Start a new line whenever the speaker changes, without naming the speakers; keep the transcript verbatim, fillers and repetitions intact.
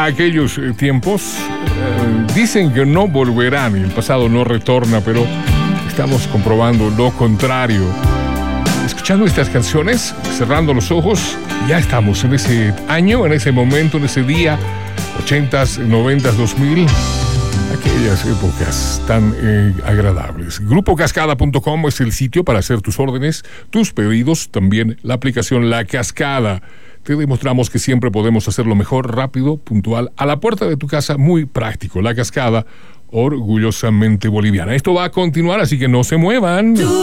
a aquellos eh, tiempos. Eh, dicen que no volverán, el pasado no retorna, pero estamos comprobando lo contrario. Escuchando estas canciones, cerrando los ojos, ya estamos en ese año, en ese momento, en ese día, ochentas, noventas, dos mil, aquellas épocas tan eh, agradables. grupo cascada punto com es el sitio para hacer tus órdenes, tus pedidos, también la aplicación La Cascada. Te demostramos que siempre podemos hacerlo mejor, rápido, puntual, a la puerta de tu casa, muy práctico. La Cascada, orgullosamente boliviana. Esto va a continuar, así que no se muevan.